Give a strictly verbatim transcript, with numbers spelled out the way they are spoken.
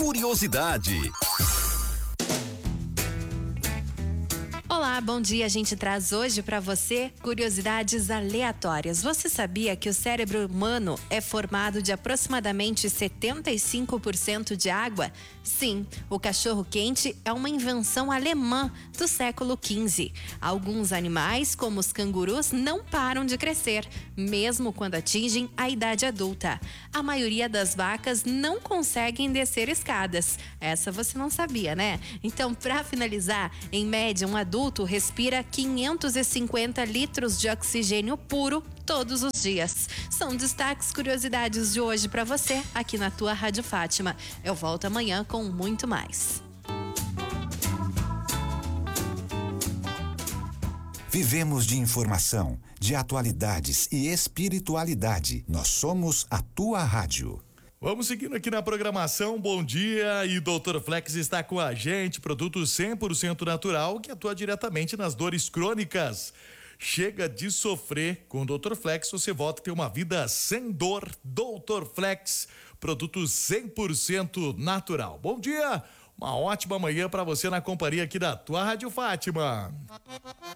Curiosidade. Olá, bom dia. A gente traz hoje para você curiosidades aleatórias. Você sabia que o cérebro humano é formado de aproximadamente setenta e cinco por cento de água? Sim, o cachorro-quente é uma invenção alemã do século quinze. Alguns animais, como os cangurus, não param de crescer, mesmo quando atingem a idade adulta. A maioria das vacas não conseguem descer escadas. Essa você não sabia, né? Então, para finalizar, em média, um adulto respira quinhentos e cinquenta litros de oxigênio puro todos os dias. São destaques, curiosidades de hoje para você aqui na tua Rádio Fátima. Eu volto amanhã com muito mais. Vivemos de informação, de atualidades e espiritualidade. Nós somos a tua rádio. Vamos seguindo aqui na programação, bom dia, e doutor Flex está com a gente, produto cem por cento natural que atua diretamente nas dores crônicas. Chega de sofrer, com o doutor Flex você volta a ter uma vida sem dor. doutor Flex, produto cem por cento natural. Bom dia, uma ótima manhã para você na companhia aqui da tua Rádio Fátima.